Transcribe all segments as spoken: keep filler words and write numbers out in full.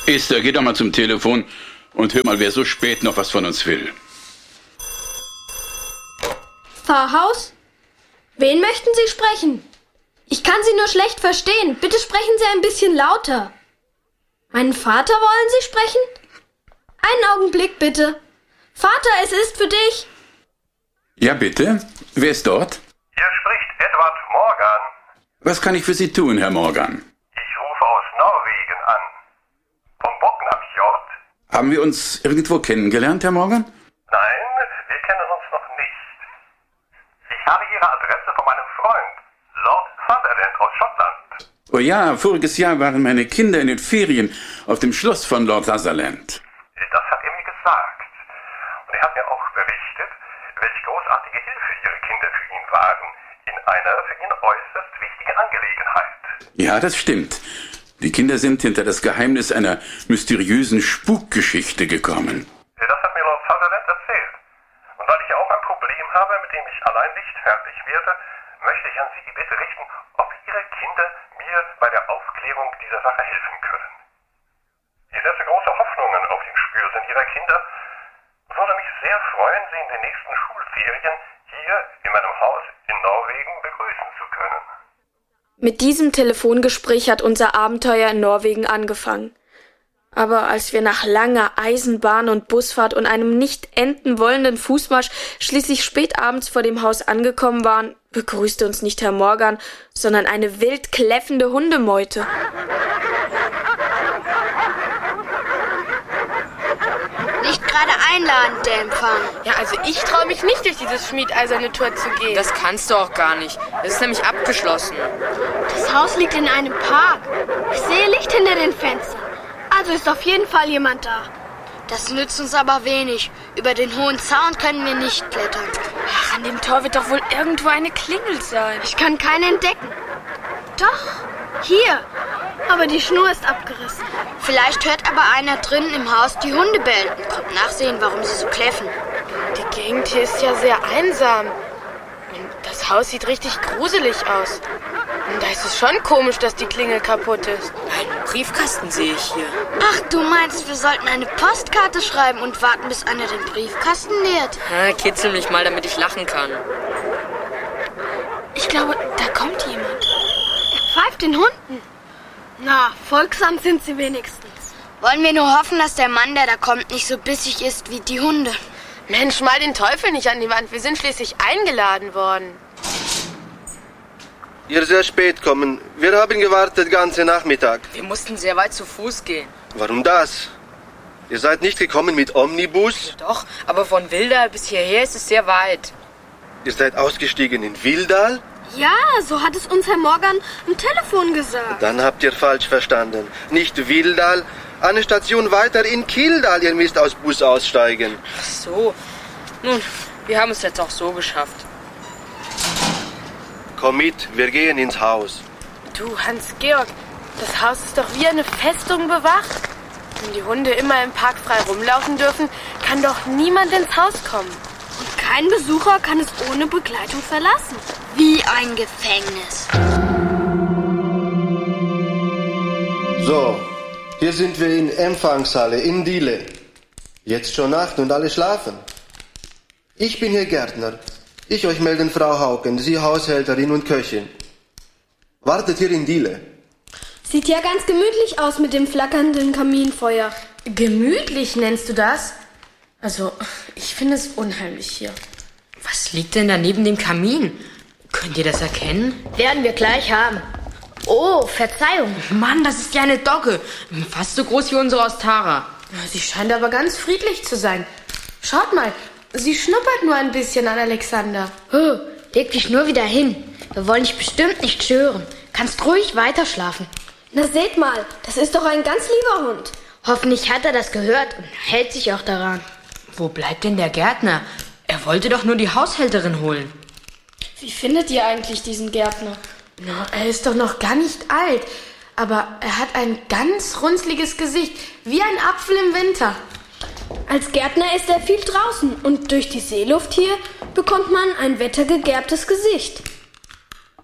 Esther, geh doch mal zum Telefon und hör mal, wer so spät noch was von uns will. Pfarrhaus? Wen möchten Sie sprechen? Ich kann Sie nur schlecht verstehen. Bitte sprechen Sie ein bisschen lauter. Meinen Vater wollen Sie sprechen? Einen Augenblick, bitte. Vater, es ist für dich. Ja, bitte. Wer ist dort? Hier spricht Edward Morgan. Was kann ich für Sie tun, Herr Morgan? Ich rufe aus Norwegen an. Vom Boknafjord. Haben wir uns irgendwo kennengelernt, Herr Morgan? Nein, wir kennen uns noch nicht. Ich habe Ihre Adresse von meinem Freund, Lord Sutherland aus Schottland. Oh ja, voriges Jahr waren meine Kinder in den Ferien auf dem Schloss von Lord Sutherland. Das hat er mir gesagt. Und er hat mir auch berichtet, welche großartige Hilfe Ihre Kinder für ihn waren, in einer für ihn äußerst wichtigen Angelegenheit. Ja, das stimmt. Die Kinder sind hinter das Geheimnis einer mysteriösen Spukgeschichte gekommen. Das hat mir Lord Sutherland erzählt. Und weil ich ja auch ein Problem habe, mit dem ich allein nicht fertig werde, möchte ich an Sie die Bitte richten, ob Ihre Kinder mir bei der Aufklärung dieser Sache helfen können. Ich setze große Hoffnungen auf den Spürsinn Ihrer Kinder. Würde mich sehr freuen, Sie in den nächsten Schulferien hier in meinem Haus in Norwegen begrüßen zu können. Mit diesem Telefongespräch hat unser Abenteuer in Norwegen angefangen. Aber als wir nach langer Eisenbahn- und Busfahrt und einem nicht enden wollenden Fußmarsch schließlich spät abends vor dem Haus angekommen waren, begrüßte uns nicht Herr Morgan, sondern eine wild kläffende Hundemeute. Nicht gerade einladend, der Empfang. Ja, also ich traue mich nicht, durch dieses schmiedeiserne Tor zu gehen. Das kannst du auch gar nicht. Es ist nämlich abgeschlossen. Das Haus liegt in einem Park. Ich sehe Licht hinter den Fenstern. Also ist auf jeden Fall jemand da. Das nützt uns aber wenig. Über den hohen Zaun können wir nicht klettern. Ach, an dem Tor wird doch wohl irgendwo eine Klingel sein. Ich kann keine entdecken. Doch, hier. Aber die Schnur ist abgerissen. Vielleicht hört aber einer drinnen im Haus die Hunde bellen und kommt nachsehen, warum sie so kläffen. Die Gegend hier ist ja sehr einsam. Und das Haus sieht richtig gruselig aus. Und da ist es schon komisch, dass die Klingel kaputt ist. Einen Briefkasten sehe ich hier. Ach, du meinst, wir sollten eine Postkarte schreiben und warten, bis einer den Briefkasten nähert? Ha, kitzel mich mal, damit ich lachen kann. Ich glaube, da kommt jemand. Er pfeift den Hunden. Na, folgsam sind sie wenigstens. Wollen wir nur hoffen, dass der Mann, der da kommt, nicht so bissig ist wie die Hunde. Mensch, mal den Teufel nicht an die Wand. Wir sind schließlich eingeladen worden. Ihr sehr spät kommen. Wir haben gewartet ganze Nachmittag. Wir mussten sehr weit zu Fuß gehen. Warum das? Ihr seid nicht gekommen mit Omnibus? Doch, aber von Wildal bis hierher ist es sehr weit. Ihr seid ausgestiegen in Wildal? Ja, so hat es uns Herr Morgan am Telefon gesagt. Dann habt ihr falsch verstanden. Nicht Wildal, eine Station weiter in Kildal. Ihr müsst aus Bus aussteigen. Ach so. Nun, wir haben es jetzt auch so geschafft. Komm mit, wir gehen ins Haus. Du, Hans-Georg, das Haus ist doch wie eine Festung bewacht. Wenn die Hunde immer im Park frei rumlaufen dürfen, kann doch niemand ins Haus kommen. Und kein Besucher kann es ohne Begleitung verlassen. Wie ein Gefängnis. So, hier sind wir in Empfangshalle in Diele. Jetzt schon Nacht und alle schlafen. Ich bin hier Gärtner. Ich euch melden Frau Hauken, Sie Haushälterin und Köchin. Wartet hier in Diele. Sieht ja ganz gemütlich aus mit dem flackernden Kaminfeuer. Gemütlich nennst du das? Also, ich finde es unheimlich hier. Was liegt denn da neben dem Kamin? Könnt ihr das erkennen? Werden wir gleich haben. Oh, Verzeihung. Mann, das ist ja eine Dogge. Fast so groß wie unsere Ostara. Sie scheint aber ganz friedlich zu sein. Schaut mal, sie schnuppert nur ein bisschen an Alexander. Oh, leg dich nur wieder hin. Wir wollen dich bestimmt nicht stören. Kannst ruhig weiterschlafen. Na seht mal, das ist doch ein ganz lieber Hund. Hoffentlich hat er das gehört und hält sich auch daran. Wo bleibt denn der Gärtner? Er wollte doch nur die Haushälterin holen. Wie findet ihr eigentlich diesen Gärtner? Na, er ist doch noch gar nicht alt. Aber er hat ein ganz runzliges Gesicht, wie ein Apfel im Winter. Als Gärtner ist er viel draußen und durch die Seeluft hier bekommt man ein wettergegerbtes Gesicht.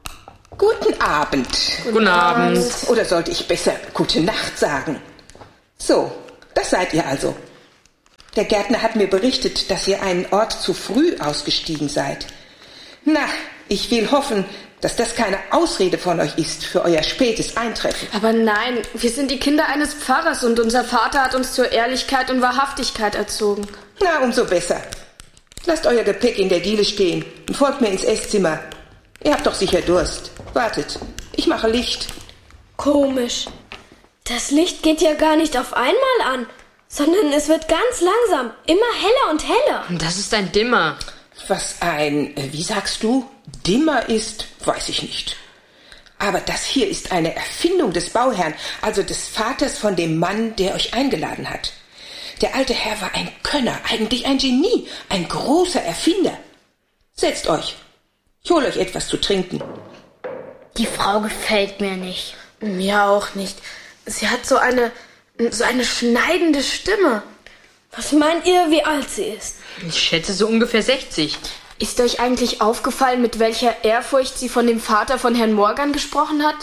Guten Abend. Guten Abend. Oder sollte ich besser gute Nacht sagen? So, das seid ihr also. Der Gärtner hat mir berichtet, dass ihr einen Ort zu früh ausgestiegen seid. Na, ich will hoffen, dass das keine Ausrede von euch ist für euer spätes Eintreffen. Aber nein, wir sind die Kinder eines Pfarrers und unser Vater hat uns zur Ehrlichkeit und Wahrhaftigkeit erzogen. Na, umso besser. Lasst euer Gepäck in der Diele stehen und folgt mir ins Esszimmer. Ihr habt doch sicher Durst. Wartet, ich mache Licht. Komisch. Das Licht geht ja gar nicht auf einmal an, sondern es wird ganz langsam, immer heller und heller. Das ist ein Dimmer. Was ein, wie sagst du, Dimmer ist, weiß ich nicht. Aber das hier ist eine Erfindung des Bauherrn, also des Vaters von dem Mann, der euch eingeladen hat. Der alte Herr war ein Könner, eigentlich ein Genie, ein großer Erfinder. Setzt euch. Ich hole euch etwas zu trinken. Die Frau gefällt mir nicht. Mir auch nicht. Sie hat so eine, so eine schneidende Stimme. Was meint ihr, wie alt sie ist? Ich schätze so ungefähr sechzig. Ist euch eigentlich aufgefallen, mit welcher Ehrfurcht sie von dem Vater von Herrn Morgan gesprochen hat?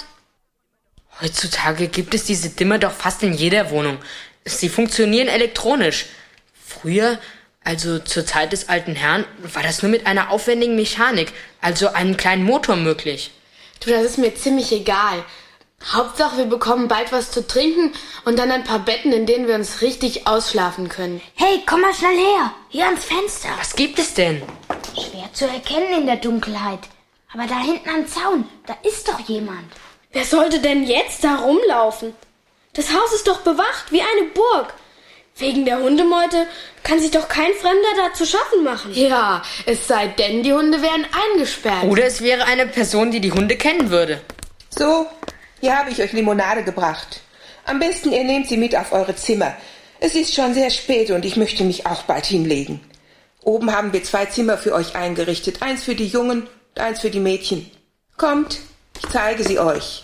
Heutzutage gibt es diese Dimmer doch fast in jeder Wohnung. Sie funktionieren elektronisch. Früher, also zur Zeit des alten Herrn, war das nur mit einer aufwendigen Mechanik, also einem kleinen Motor möglich. Du, das ist mir ziemlich egal. Hauptsache, wir bekommen bald was zu trinken und dann ein paar Betten, in denen wir uns richtig ausschlafen können. Hey, komm mal schnell her. Hier ans Fenster. Was gibt es denn? Schwer zu erkennen in der Dunkelheit. Aber da hinten am Zaun, da ist doch jemand. Wer sollte denn jetzt da rumlaufen? Das Haus ist doch bewacht, wie eine Burg. Wegen der Hundemeute kann sich doch kein Fremder da zu schaffen machen. Ja, es sei denn, die Hunde wären eingesperrt. Oder es wäre eine Person, die die Hunde kennen würde. So, hier habe ich euch Limonade gebracht. Am besten ihr nehmt sie mit auf eure Zimmer. Es ist schon sehr spät und ich möchte mich auch bald hinlegen. Oben haben wir zwei Zimmer für euch eingerichtet. Eins für die Jungen und eins für die Mädchen. Kommt, ich zeige sie euch.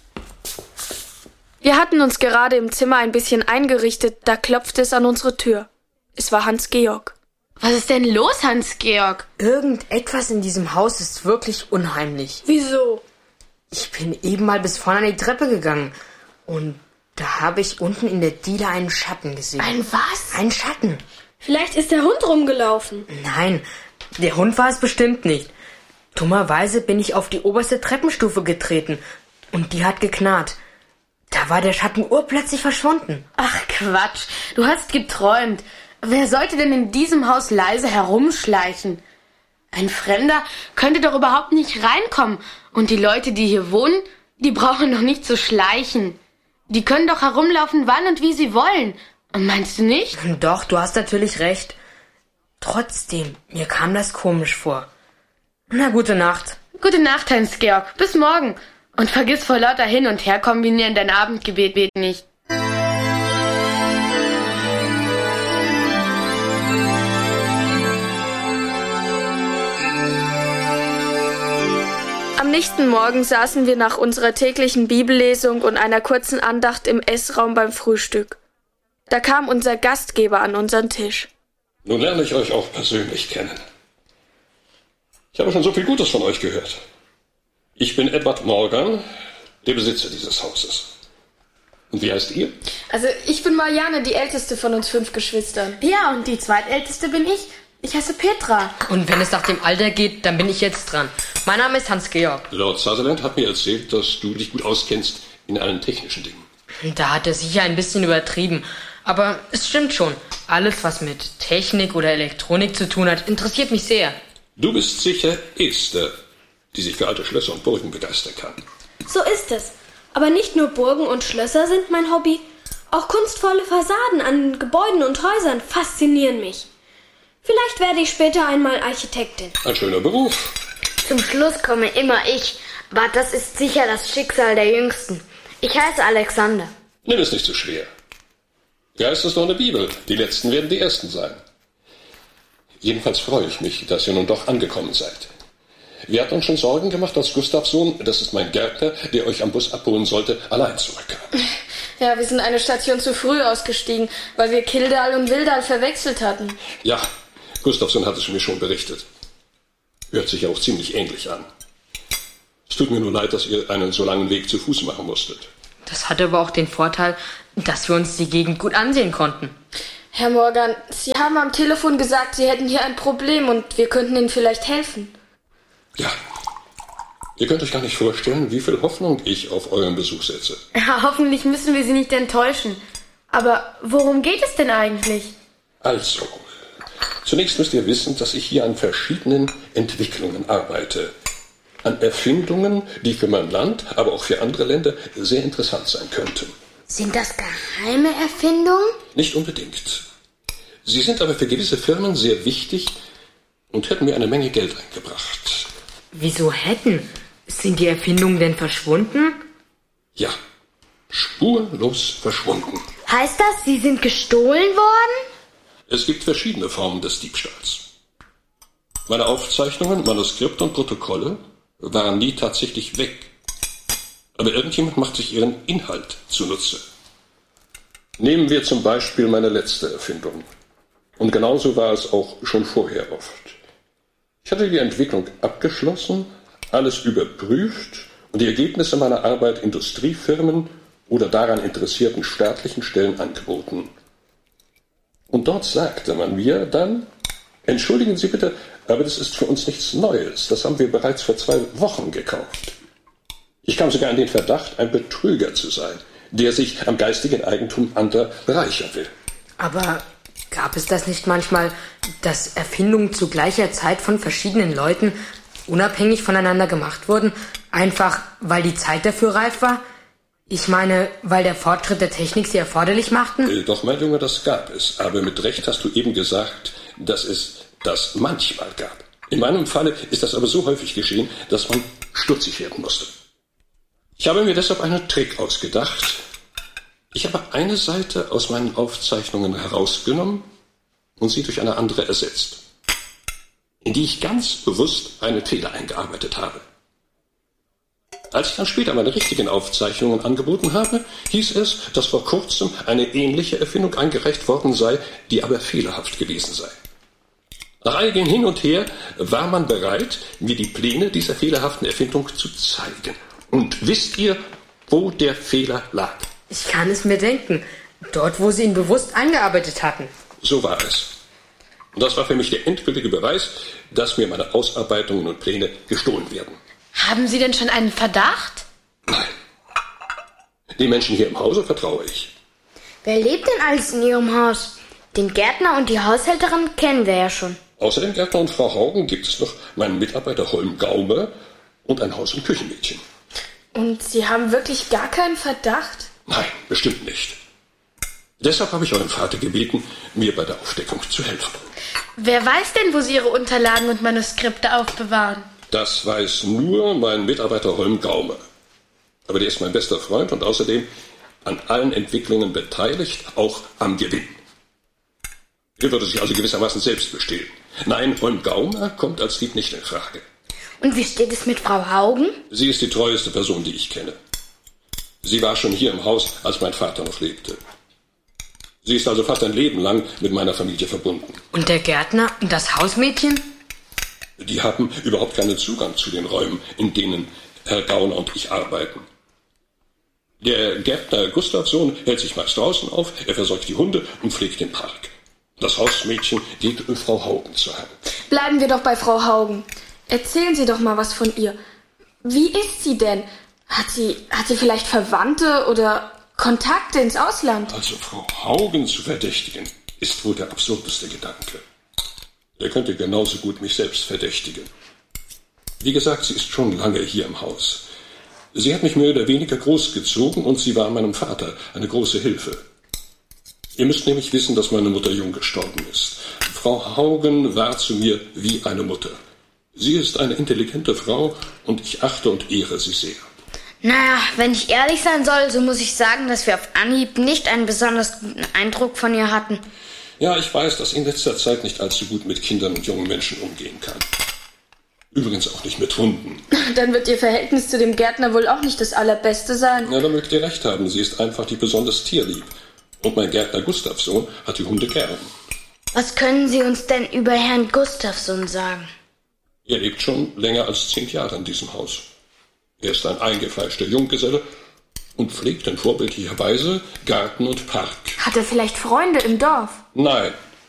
Wir hatten uns gerade im Zimmer ein bisschen eingerichtet, da klopfte es an unsere Tür. Es war Hans-Georg. Was ist denn los, Hans-Georg? Irgendetwas in diesem Haus ist wirklich unheimlich. Wieso? Ich bin eben mal bis vorne an die Treppe gegangen und da habe ich unten in der Diele einen Schatten gesehen. Ein was? Ein Schatten. Vielleicht ist der Hund rumgelaufen. Nein, der Hund war es bestimmt nicht. Dummerweise bin ich auf die oberste Treppenstufe getreten und die hat geknarrt. Da war der Schatten urplötzlich verschwunden. Ach Quatsch, du hast geträumt. Wer sollte denn in diesem Haus leise herumschleichen? Ein Fremder könnte doch überhaupt nicht reinkommen. Und die Leute, die hier wohnen, die brauchen doch nicht zu schleichen. Die können doch herumlaufen, wann und wie sie wollen. Meinst du nicht? Doch, du hast natürlich recht. Trotzdem, mir kam das komisch vor. Na, gute Nacht. Gute Nacht, Hans-Georg. Bis morgen. Und vergiss vor lauter Hin- und Herkombinieren dein Abendgebet nicht. Am nächsten Morgen saßen wir nach unserer täglichen Bibellesung und einer kurzen Andacht im Essraum beim Frühstück. Da kam unser Gastgeber an unseren Tisch. Nun lerne ich euch auch persönlich kennen. Ich habe schon so viel Gutes von euch gehört. Ich bin Edward Morgan, der Besitzer dieses Hauses. Und wie heißt ihr? Also ich bin Marianne, die älteste von uns fünf Geschwistern. Ja, und die zweitälteste bin ich. Ich heiße Petra. Und wenn es nach dem Alter geht, dann bin ich jetzt dran. Mein Name ist Hans-Georg. Lord Sutherland hat mir erzählt, dass du dich gut auskennst in allen technischen Dingen. Da hat er sicher ein bisschen übertrieben. Aber es stimmt schon. Alles, was mit Technik oder Elektronik zu tun hat, interessiert mich sehr. Du bist sicher Esther, die sich für alte Schlösser und Burgen begeistern kann. So ist es. Aber nicht nur Burgen und Schlösser sind mein Hobby. Auch kunstvolle Fassaden an Gebäuden und Häusern faszinieren mich. Vielleicht werde ich später einmal Architektin. Ein schöner Beruf. Zum Schluss komme immer ich, aber das ist sicher das Schicksal der Jüngsten. Ich heiße Alexander. Nimm es nicht so schwer. Ja, es ist doch eine Bibel. Die Letzten werden die Ersten sein. Jedenfalls freue ich mich, dass ihr nun doch angekommen seid. Wir hatten uns schon Sorgen gemacht, als Gustavssohn, das ist mein Gärtner, der euch am Bus abholen sollte, allein zurückkam. Ja, wir sind eine Station zu früh ausgestiegen, weil wir Kildal und Wildal verwechselt hatten. Ja, Gustavssohn hat es mir schon berichtet. Hört sich ja auch ziemlich ähnlich an. Es tut mir nur leid, dass ihr einen so langen Weg zu Fuß machen musstet. Das hatte aber auch den Vorteil, dass wir uns die Gegend gut ansehen konnten. Herr Morgan, Sie haben am Telefon gesagt, Sie hätten hier ein Problem und wir könnten Ihnen vielleicht helfen. Ja. Ihr könnt euch gar nicht vorstellen, wie viel Hoffnung ich auf euren Besuch setze. Ja, hoffentlich müssen wir Sie nicht enttäuschen. Aber worum geht es denn eigentlich? Also, zunächst müsst ihr wissen, dass ich hier an verschiedenen Entwicklungen arbeite. An Erfindungen, die für mein Land, aber auch für andere Länder sehr interessant sein könnten. Sind das geheime Erfindungen? Nicht unbedingt. Sie sind aber für gewisse Firmen sehr wichtig und hätten mir eine Menge Geld eingebracht. Wieso hätten? Sind die Erfindungen denn verschwunden? Ja, spurlos verschwunden. Heißt das, sie sind gestohlen worden? Es gibt verschiedene Formen des Diebstahls. Meine Aufzeichnungen, Manuskripte und Protokolle waren nie tatsächlich weg. Aber irgendjemand macht sich ihren Inhalt zunutze. Nehmen wir zum Beispiel meine letzte Erfindung. Und genauso war es auch schon vorher oft. Ich hatte die Entwicklung abgeschlossen, alles überprüft und die Ergebnisse meiner Arbeit Industriefirmen oder daran interessierten staatlichen Stellen angeboten. Und dort sagte man mir dann, entschuldigen Sie bitte, aber das ist für uns nichts Neues. Das haben wir bereits vor zwei Wochen gekauft. Ich kam sogar in den Verdacht, ein Betrüger zu sein, der sich am geistigen Eigentum anderer bereichern will. Aber gab es das nicht manchmal, dass Erfindungen zu gleicher Zeit von verschiedenen Leuten unabhängig voneinander gemacht wurden, einfach weil die Zeit dafür reif war? Ich meine, weil der Fortschritt der Technik sie erforderlich machten? Äh, doch, mein Junge, das gab es. Aber mit Recht hast du eben gesagt, dass es das manchmal gab. In meinem Falle ist das aber so häufig geschehen, dass man stutzig werden musste. Ich habe mir deshalb einen Trick ausgedacht. Ich habe eine Seite aus meinen Aufzeichnungen herausgenommen und sie durch eine andere ersetzt, in die ich ganz bewusst einen Fehler eingearbeitet habe. Als ich dann später meine richtigen Aufzeichnungen angeboten habe, hieß es, dass vor kurzem eine ähnliche Erfindung eingereicht worden sei, die aber fehlerhaft gewesen sei. Nach einigem Hin und Her war man bereit, mir die Pläne dieser fehlerhaften Erfindung zu zeigen. Und wisst ihr, wo der Fehler lag? Ich kann es mir denken. Dort, wo sie ihn bewusst eingearbeitet hatten. So war es. Und das war für mich der endgültige Beweis, dass mir meine Ausarbeitungen und Pläne gestohlen werden. Haben Sie denn schon einen Verdacht? Nein. Den Menschen hier im Hause vertraue ich. Wer lebt denn alles in Ihrem Haus? Den Gärtner und die Haushälterin kennen wir ja schon. Außer dem Gärtner und Frau Haugen gibt es noch meinen Mitarbeiter Holm Gaumer und ein Haus- und Küchenmädchen. Und Sie haben wirklich gar keinen Verdacht? Nein, bestimmt nicht. Deshalb habe ich euren Vater gebeten, mir bei der Aufdeckung zu helfen. Wer weiß denn, wo Sie Ihre Unterlagen und Manuskripte aufbewahren? Das weiß nur mein Mitarbeiter Holm Gaumer. Aber der ist mein bester Freund und außerdem an allen Entwicklungen beteiligt, auch am Gewinn. Er würde sich also gewissermaßen selbst bestehlen. Nein, Holm Gaumer kommt als Dieb nicht in Frage. Und wie steht es mit Frau Haugen? Sie ist die treueste Person, die ich kenne. Sie war schon hier im Haus, als mein Vater noch lebte. Sie ist also fast ein Leben lang mit meiner Familie verbunden. Und der Gärtner und das Hausmädchen? Die haben überhaupt keinen Zugang zu den Räumen, in denen Herr Gauner und ich arbeiten. Der Gärtner Gustavsson hält sich meist draußen auf, er versorgt die Hunde und pflegt den Park. Das Hausmädchen geht Frau Haugen zur Hand. Bleiben wir doch bei Frau Haugen. Erzählen Sie doch mal was von ihr. Wie ist sie denn? Hat sie, hat sie vielleicht Verwandte oder Kontakte ins Ausland? Also Frau Haugen zu verdächtigen, ist wohl der absurdeste Gedanke. Er könnte genauso gut mich selbst verdächtigen. Wie gesagt, sie ist schon lange hier im Haus. Sie hat mich mehr oder weniger großgezogen und sie war meinem Vater eine große Hilfe. Ihr müsst nämlich wissen, dass meine Mutter jung gestorben ist. Frau Haugen war zu mir wie eine Mutter. Sie ist eine intelligente Frau und ich achte und ehre sie sehr. Naja, wenn ich ehrlich sein soll, so muss ich sagen, dass wir auf Anhieb nicht einen besonders guten Eindruck von ihr hatten. Ja, ich weiß, dass in letzter Zeit nicht allzu gut mit Kindern und jungen Menschen umgehen kann. Übrigens auch nicht mit Hunden. Dann wird Ihr Verhältnis zu dem Gärtner wohl auch nicht das allerbeste sein. Ja, da mögt ihr recht haben. Sie ist einfach die besonders tierlieb. Und mein Gärtner Gustavsson hat die Hunde gern. Was können Sie uns denn über Herrn Gustavsson sagen? Er lebt schon länger als zehn Jahre in diesem Haus. Er ist ein eingefleischter Junggeselle und pflegt in vorbildlicher Weise Garten und Park. Hat er vielleicht Freunde im Dorf? Nein,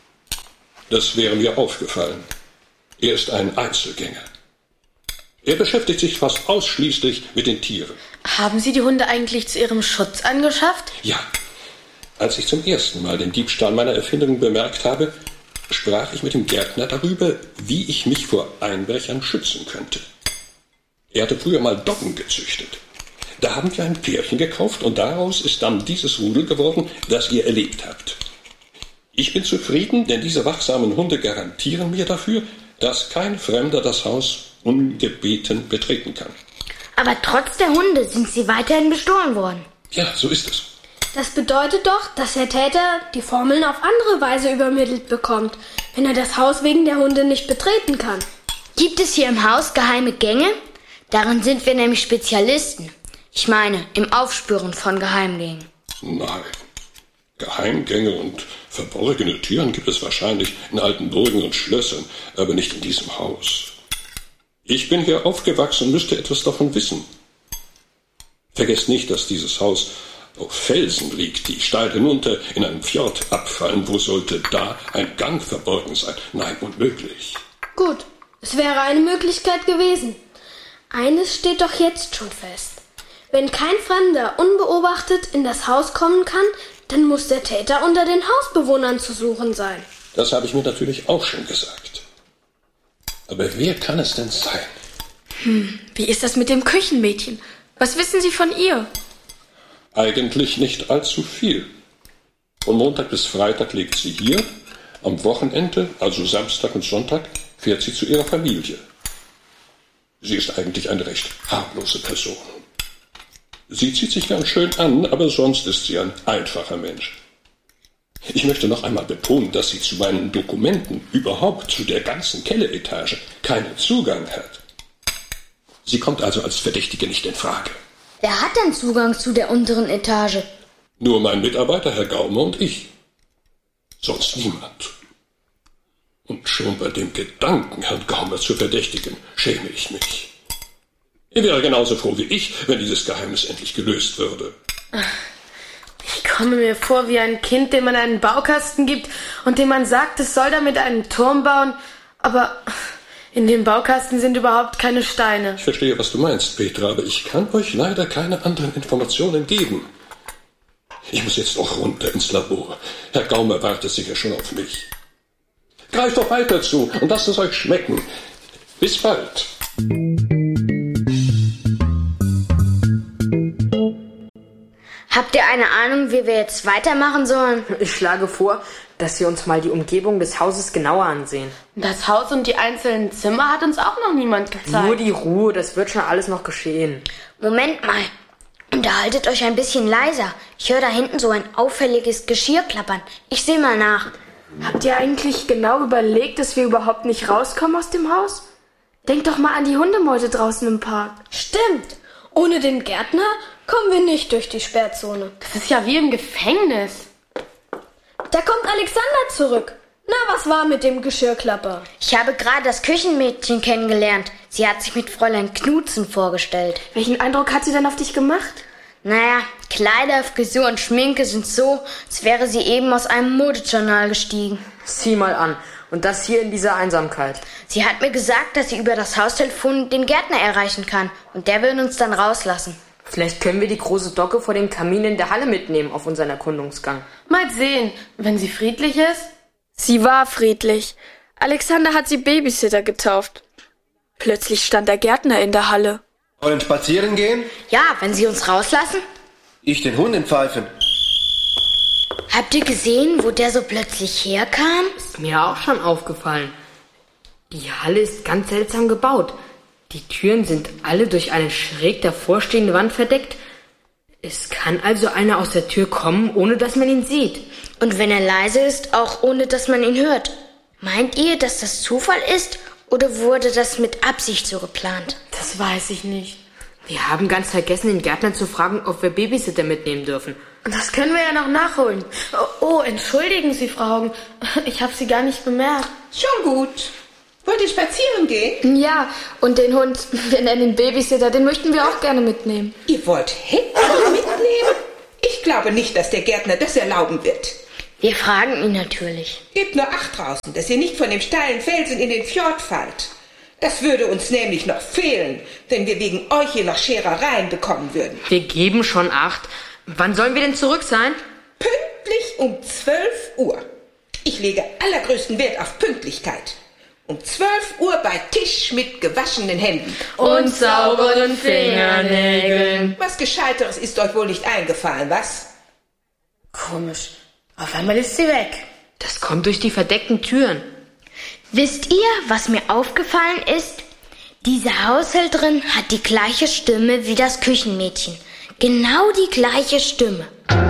das wäre mir aufgefallen. Er ist ein Einzelgänger. Er beschäftigt sich fast ausschließlich mit den Tieren. Haben Sie die Hunde eigentlich zu Ihrem Schutz angeschafft? Ja. Als ich zum ersten Mal den Diebstahl meiner Erfindungen bemerkt habe, sprach ich mit dem Gärtner darüber, wie ich mich vor Einbrechern schützen könnte. Er hatte früher mal Doggen gezüchtet. Da haben wir ein Pärchen gekauft und daraus ist dann dieses Rudel geworden, das ihr erlebt habt. Ich bin zufrieden, denn diese wachsamen Hunde garantieren mir dafür, dass kein Fremder das Haus ungebeten betreten kann. Aber trotz der Hunde sind sie weiterhin bestohlen worden. Ja, so ist es. Das bedeutet doch, dass der Täter die Formeln auf andere Weise übermittelt bekommt, wenn er das Haus wegen der Hunde nicht betreten kann. Gibt es hier im Haus geheime Gänge? Darin sind wir nämlich Spezialisten. Ich meine, im Aufspüren von Geheimgängen. Nein. Geheimgänge und verborgene Türen gibt es wahrscheinlich in alten Burgen und Schlössern, aber nicht in diesem Haus. Ich bin hier aufgewachsen und müsste etwas davon wissen. Vergesst nicht, dass dieses Haus auf Felsen liegt, die steil hinunter in einen Fjord abfallen. Wo sollte da ein Gang verborgen sein? Nein, unmöglich. Gut, es wäre eine Möglichkeit gewesen. Eines steht doch jetzt schon fest. Wenn kein Fremder unbeobachtet in das Haus kommen kann, dann muss der Täter unter den Hausbewohnern zu suchen sein. Das habe ich mir natürlich auch schon gesagt. Aber wer kann es denn sein? Hm, wie ist das mit dem Küchenmädchen? Was wissen Sie von ihr? Eigentlich nicht allzu viel. Von Montag bis Freitag lebt sie hier. Am Wochenende, also Samstag und Sonntag, fährt sie zu ihrer Familie. Sie ist eigentlich eine recht harmlose Person. Sie zieht sich ganz schön an, aber sonst ist sie ein einfacher Mensch. Ich möchte noch einmal betonen, dass sie zu meinen Dokumenten, überhaupt zu der ganzen Kelleretage, keinen Zugang hat. Sie kommt also als Verdächtige nicht in Frage. Wer hat denn Zugang zu der unteren Etage? Nur mein Mitarbeiter, Herr Gaumer, und ich. Sonst niemand. Und schon bei dem Gedanken, Herrn Gaumer zu verdächtigen, schäme ich mich. Er wäre genauso froh wie ich, wenn dieses Geheimnis endlich gelöst würde. Ich komme mir vor wie ein Kind, dem man einen Baukasten gibt und dem man sagt, es soll damit einen Turm bauen, aber in dem Baukasten sind überhaupt keine Steine. Ich verstehe, was du meinst, Petra, aber ich kann euch leider keine anderen Informationen geben. Ich muss jetzt auch runter ins Labor. Herr Gaumer wartet sicher schon auf mich. Greift doch weiter zu und lasst es euch schmecken. Bis bald. Habt ihr eine Ahnung, wie wir jetzt weitermachen sollen? Ich schlage vor, dass wir uns mal die Umgebung des Hauses genauer ansehen. Das Haus und die einzelnen Zimmer hat uns auch noch niemand gezeigt. Nur die Ruhe, das wird schon alles noch geschehen. Moment mal. Unterhaltet euch ein bisschen leiser. Ich höre da hinten so ein auffälliges Geschirr klappern. Ich sehe mal nach. Habt ihr eigentlich genau überlegt, dass wir überhaupt nicht rauskommen aus dem Haus? Denkt doch mal an die Hundemeute draußen im Park. Stimmt. Ohne den Gärtner kommen wir nicht durch die Sperrzone. Das ist ja wie im Gefängnis. Da kommt Alexander zurück. Na, was war mit dem Geschirrklapper? Ich habe gerade das Küchenmädchen kennengelernt. Sie hat sich mit Fräulein Knutzen vorgestellt. Welchen Eindruck hat sie denn auf dich gemacht? Naja, Kleider, Frisur und Schminke sind so, als wäre sie eben aus einem Modejournal gestiegen. Sieh mal an. Und das hier in dieser Einsamkeit. Sie hat mir gesagt, dass sie über das Haustelefon den Gärtner erreichen kann. Und der will uns dann rauslassen. Vielleicht können wir die große Docke vor dem Kamin in der Halle mitnehmen auf unseren Erkundungsgang. Mal sehen, wenn sie friedlich ist. Sie war friedlich. Alexander hat sie Babysitter getauft. Plötzlich stand der Gärtner in der Halle. Wollen spazieren gehen? Ja, wenn sie uns rauslassen. Ich den Hund entpfeifen. Habt ihr gesehen, wo der so plötzlich herkam? Ist mir auch schon aufgefallen. Die Halle ist ganz seltsam gebaut. Die Türen sind alle durch eine schräg davorstehende Wand verdeckt. Es kann also einer aus der Tür kommen, ohne dass man ihn sieht. Und wenn er leise ist, auch ohne dass man ihn hört. Meint ihr, dass das Zufall ist? Oder wurde das mit Absicht so geplant? Das weiß ich nicht. Wir haben ganz vergessen, den Gärtner zu fragen, ob wir Babysitter mitnehmen dürfen. Das können wir ja noch nachholen. Oh, oh entschuldigen Sie, Frau Haugen. Ich habe Sie gar nicht bemerkt. Schon gut. Wollt ihr spazieren gehen? Ja, und den Hund, wir nennen ihn Babysitter, den möchten wir auch gerne mitnehmen. Ihr wollt Hector mitnehmen? nehmen? Ich glaube nicht, dass der Gärtner das erlauben wird. Wir fragen ihn natürlich. Gebt nur Acht draußen, dass ihr nicht von dem steilen Felsen in den Fjord fallt. Das würde uns nämlich noch fehlen, wenn wir wegen euch hier noch Scherereien bekommen würden. Wir geben schon Acht. Wann sollen wir denn zurück sein? Pünktlich um zwölf Uhr. Ich lege allergrößten Wert auf Pünktlichkeit. Um zwölf Uhr bei Tisch mit gewaschenen Händen. Und sauberen Fingernägeln. Was Gescheiteres ist euch wohl nicht eingefallen, was? Komisch. Auf einmal ist sie weg. Das kommt durch die verdeckten Türen. Wisst ihr, was mir aufgefallen ist? Diese Haushälterin hat die gleiche Stimme wie das Küchenmädchen. Genau die gleiche Stimme.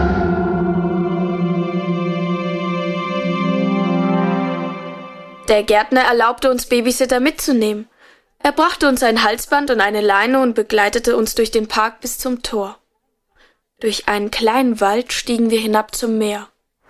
Der Gärtner erlaubte uns Babysitter mitzunehmen. Er brachte uns ein Halsband und eine Leine und begleitete uns durch den Park bis zum Tor. Durch einen kleinen Wald stiegen wir hinab zum Meer.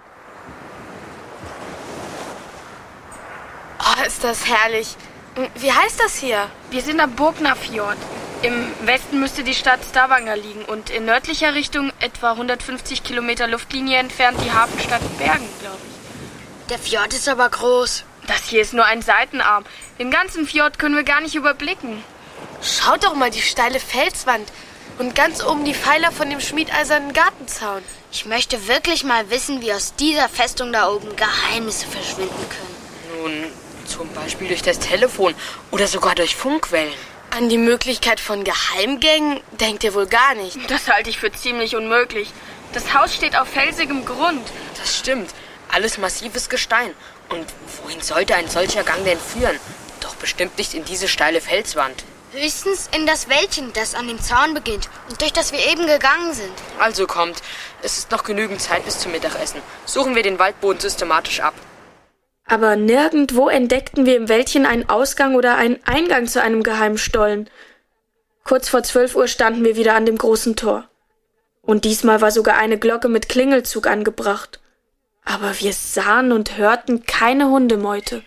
Oh, ist das herrlich. Wie heißt das hier? Wir sind am Boknafjord. Im Westen müsste die Stadt Stavanger liegen und in nördlicher Richtung, etwa hundertfünfzig Kilometer Luftlinie entfernt, die Hafenstadt Bergen, glaube ich. Der Fjord ist aber groß. Das hier ist nur ein Seitenarm. Den ganzen Fjord können wir gar nicht überblicken. Schaut doch mal die steile Felswand und ganz oben die Pfeiler von dem schmiedeisernen Gartenzaun. Ich möchte wirklich mal wissen, wie aus dieser Festung da oben Geheimnisse verschwinden können. Nun, zum Beispiel durch das Telefon oder sogar durch Funkwellen. An die Möglichkeit von Geheimgängen denkt ihr wohl gar nicht. Das halte ich für ziemlich unmöglich. Das Haus steht auf felsigem Grund. Das stimmt. Alles massives Gestein. Und wohin sollte ein solcher Gang denn führen? Doch bestimmt nicht in diese steile Felswand. Höchstens in das Wäldchen, das an dem Zaun beginnt und durch das wir eben gegangen sind. Also kommt, es ist noch genügend Zeit bis zum Mittagessen. Suchen wir den Waldboden systematisch ab. Aber nirgendwo entdeckten wir im Wäldchen einen Ausgang oder einen Eingang zu einem geheimen Stollen. Kurz vor zwölf Uhr standen wir wieder an dem großen Tor. Und diesmal war sogar eine Glocke mit Klingelzug angebracht. Aber wir sahen und hörten keine Hundemeute.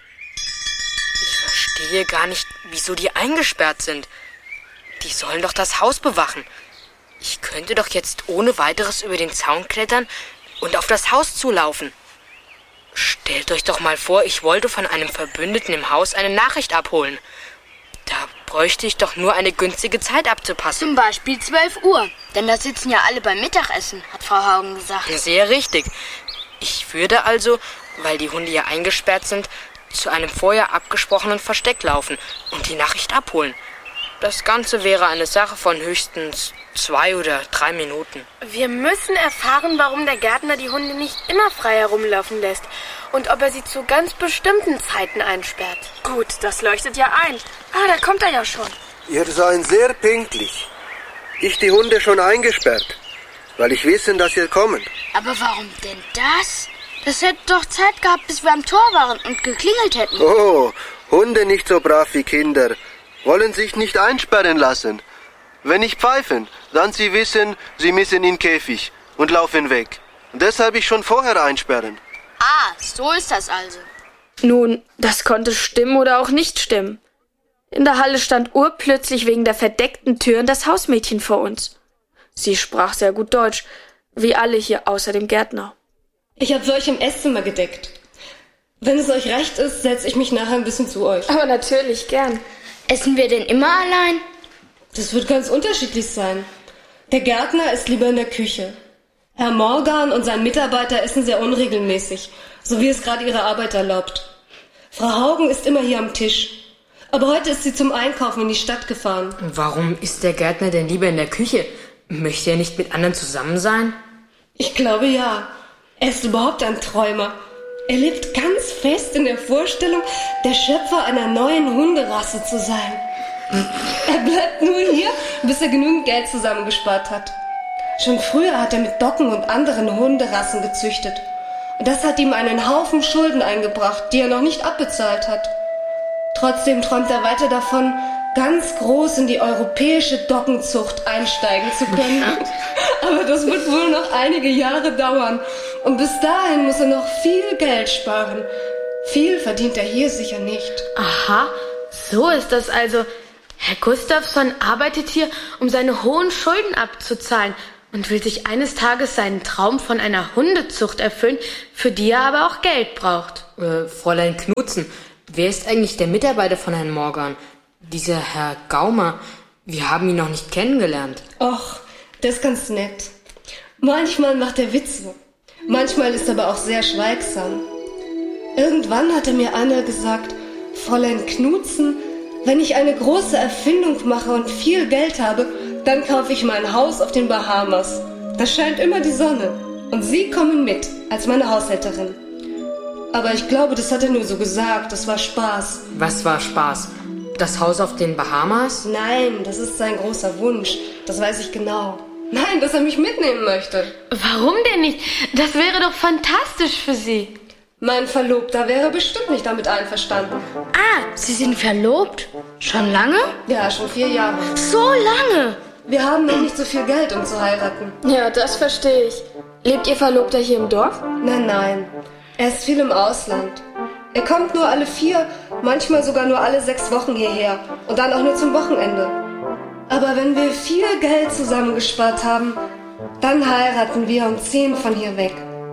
Ich verstehe gar nicht, wieso die eingesperrt sind. Die sollen doch das Haus bewachen. Ich könnte doch jetzt ohne weiteres über den Zaun klettern und auf das Haus zulaufen. Stellt euch doch mal vor, ich wollte von einem Verbündeten im Haus eine Nachricht abholen. Da bräuchte ich doch nur eine günstige Zeit abzupassen. Zum Beispiel zwölf Uhr, denn da sitzen ja alle beim Mittagessen, hat Frau Haugen gesagt. Sehr richtig. Ich würde also, weil die Hunde ja eingesperrt sind, zu einem vorher abgesprochenen Versteck laufen und die Nachricht abholen. Das Ganze wäre eine Sache von höchstens zwei oder drei Minuten. Wir müssen erfahren, warum der Gärtner die Hunde nicht immer frei herumlaufen lässt und ob er sie zu ganz bestimmten Zeiten einsperrt. Gut, das leuchtet ja ein. Ah, da kommt er ja schon. Ihr seid sehr pünktlich. Ich die Hunde schon eingesperrt, weil ich wissen, dass ihr kommen. Aber warum denn das? Das hätte doch Zeit gehabt, bis wir am Tor waren und geklingelt hätten. Oh, Hunde nicht so brav wie Kinder. Wollen sich nicht einsperren lassen. Wenn ich pfeifen, dann sie wissen, sie müssen in Käfig und laufen weg. Und deshalb ich schon vorher einsperren. Ah, so ist das also. Nun, das konnte stimmen oder auch nicht stimmen. In der Halle stand urplötzlich wegen der verdeckten Türen das Hausmädchen vor uns. Sie sprach sehr gut Deutsch, wie alle hier außer dem Gärtner. Ich habe für euch im Esszimmer gedeckt. Wenn es euch recht ist, setze ich mich nachher ein bisschen zu euch. Aber natürlich, gern. Essen wir denn immer allein? Das wird ganz unterschiedlich sein. Der Gärtner ist lieber in der Küche. Herr Morgan und sein Mitarbeiter essen sehr unregelmäßig, so wie es gerade ihre Arbeit erlaubt. Frau Haugen ist immer hier am Tisch. Aber heute ist sie zum Einkaufen in die Stadt gefahren. Warum ist der Gärtner denn lieber in der Küche? Möchte er nicht mit anderen zusammen sein? Ich glaube ja. Er ist überhaupt ein Träumer. Er lebt ganz fest in der Vorstellung, der Schöpfer einer neuen Hunderasse zu sein. Er bleibt nur hier, bis er genügend Geld zusammengespart hat. Schon früher hat er mit Doggen und anderen Hunderassen gezüchtet. Und das hat ihm einen Haufen Schulden eingebracht, die er noch nicht abbezahlt hat. Trotzdem träumt er weiter davon, ganz groß in die europäische Doggenzucht einsteigen zu können. Aber das wird wohl noch einige Jahre dauern. Und bis dahin muss er noch viel Geld sparen. Viel verdient er hier sicher nicht. Aha, so ist das also. Herr Gustafsson arbeitet hier, um seine hohen Schulden abzuzahlen. und will sich eines Tages seinen Traum von einer Hundezucht erfüllen, für die er aber auch Geld braucht. Äh, Fräulein Knutzen, wer ist eigentlich der Mitarbeiter von Herrn Morgan? Dieser Herr Gaumer, wir haben ihn noch nicht kennengelernt. Och, das ist ganz nett. Manchmal macht er Witze, manchmal ist er aber auch sehr schweigsam. Irgendwann hat er mir einmal gesagt, Fräulein Knutzen, wenn ich eine große Erfindung mache und viel Geld habe, dann kaufe ich mein Haus auf den Bahamas. Da scheint immer die Sonne. Und Sie kommen mit, als meine Haushälterin. Aber ich glaube, das hat er nur so gesagt. Das war Spaß. Was war Spaß? Das Haus auf den Bahamas? Nein, das ist sein großer Wunsch. Das weiß ich genau. Nein, dass er mich mitnehmen möchte. Warum denn nicht? Das wäre doch fantastisch für Sie. Mein Verlobter wäre bestimmt nicht damit einverstanden. Ah, Sie sind verlobt? Schon lange? Ja, schon vier Jahre. So lange? Wir haben noch nicht so viel Geld, um zu heiraten. Ja, das verstehe ich. Lebt Ihr Verlobter hier im Dorf? Nein, nein. Er ist viel im Ausland. Er kommt nur alle vier, manchmal sogar nur alle sechs Wochen hierher. Und dann auch nur zum Wochenende. Aber wenn wir viel Geld zusammengespart haben, dann heiraten wir und ziehen von hier weg.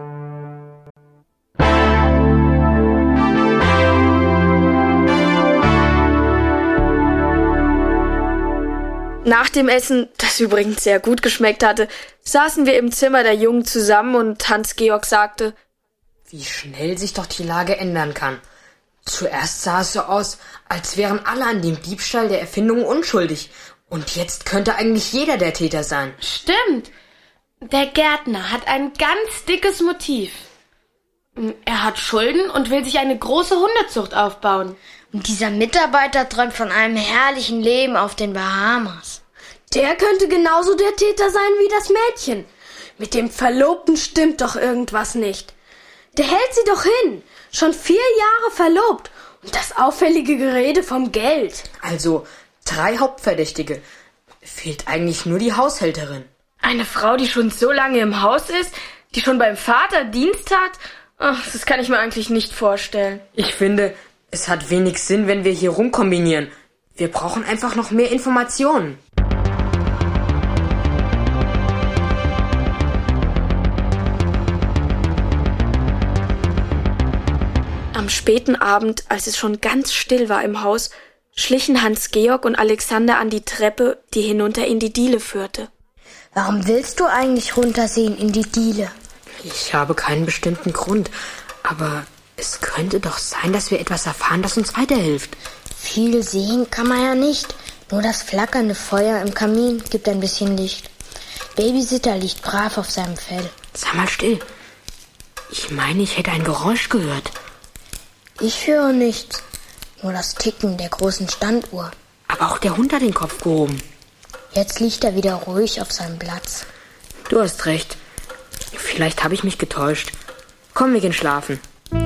Nach dem Essen, das übrigens sehr gut geschmeckt hatte, saßen wir im Zimmer der Jungen zusammen und Hans-Georg sagte: Wie schnell sich doch die Lage ändern kann. Zuerst sah es so aus, als wären alle an dem Diebstahl der Erfindung unschuldig. Und jetzt könnte eigentlich jeder der Täter sein. Stimmt. Der Gärtner hat ein ganz dickes Motiv. Er hat Schulden und will sich eine große Hundezucht aufbauen. Und dieser Mitarbeiter träumt von einem herrlichen Leben auf den Bahamas. Der könnte genauso der Täter sein wie das Mädchen. Mit dem Verlobten stimmt doch irgendwas nicht. Der hält sie doch hin. Schon vier Jahre verlobt. Und das auffällige Gerede vom Geld. Also drei Hauptverdächtige. Fehlt eigentlich nur die Haushälterin. Eine Frau, die schon so lange im Haus ist, die schon beim Vater Dienst hat? Ach, das kann ich mir eigentlich nicht vorstellen. Ich finde, es hat wenig Sinn, wenn wir hier rumkombinieren. Wir brauchen einfach noch mehr Informationen. Am späten Abend, als es schon ganz still war im Haus, schlichen Hans-Georg und Alexander an die Treppe, die hinunter in die Diele führte. Warum willst du eigentlich runtersehen in die Diele? Ich habe keinen bestimmten Grund, aber es könnte doch sein, dass wir etwas erfahren, das uns weiterhilft. Viel sehen kann man ja nicht. Nur das flackernde Feuer im Kamin gibt ein bisschen Licht. Babysitter liegt brav auf seinem Fell. Sag mal still. Ich meine, ich hätte ein Geräusch gehört. Ich höre nichts. Nur das Ticken der großen Standuhr. Aber auch der Hund hat den Kopf gehoben. Jetzt liegt er wieder ruhig auf seinem Platz. Du hast recht. Vielleicht habe ich mich getäuscht. Komm, wir gehen schlafen.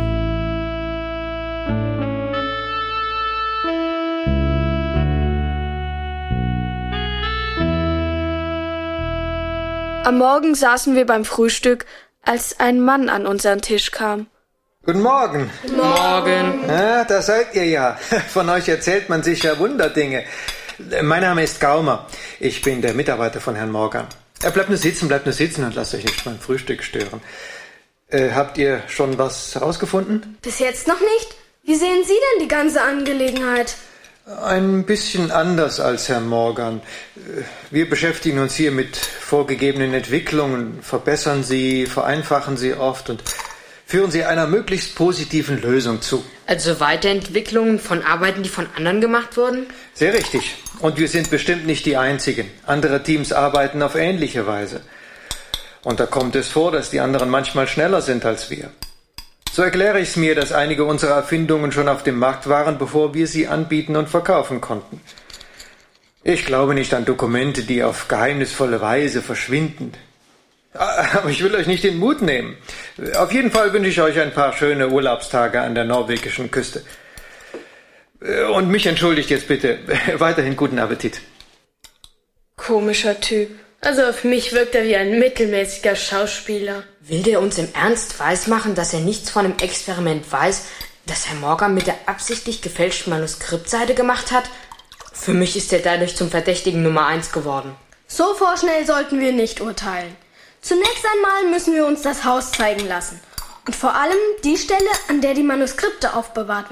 Am Morgen saßen wir beim Frühstück, als ein Mann an unseren Tisch kam. Guten Morgen. Guten Morgen. Ja, da seid ihr ja. Von euch erzählt man sich ja Wunderdinge. Mein Name ist Gaumer. Ich bin der Mitarbeiter von Herrn Morgan. Er bleibt nur sitzen, bleibt nur sitzen und lasst euch nicht beim Frühstück stören. Äh, habt ihr schon was herausgefunden? Bis jetzt noch nicht. Wie sehen Sie denn die ganze Angelegenheit? Ein bisschen anders als Herr Morgan. Wir beschäftigen uns hier mit vorgegebenen Entwicklungen, verbessern sie, vereinfachen sie oft und führen sie einer möglichst positiven Lösung zu. Also Weiterentwicklungen von Arbeiten, die von anderen gemacht wurden? Sehr richtig. Und wir sind bestimmt nicht die Einzigen. Andere Teams arbeiten auf ähnliche Weise. Und da kommt es vor, dass die anderen manchmal schneller sind als wir. So erkläre ich es mir, dass einige unserer Erfindungen schon auf dem Markt waren, bevor wir sie anbieten und verkaufen konnten. Ich glaube nicht an Dokumente, die auf geheimnisvolle Weise verschwinden. Aber ich will euch nicht den Mut nehmen. Auf jeden Fall wünsche ich euch ein paar schöne Urlaubstage an der norwegischen Küste. Und mich entschuldigt jetzt bitte. Weiterhin guten Appetit. Komischer Typ. Also auf mich wirkt er wie ein mittelmäßiger Schauspieler. Will der uns im Ernst weismachen, dass er nichts von dem Experiment weiß, das Herr Morgan mit der absichtlich gefälschten Manuskriptseite gemacht hat? Für mich ist er dadurch zum Verdächtigen Nummer eins geworden. So vorschnell sollten wir nicht urteilen. Zunächst einmal müssen wir uns das Haus zeigen lassen. Und vor allem die Stelle, an der die Manuskripte aufbewahrt werden.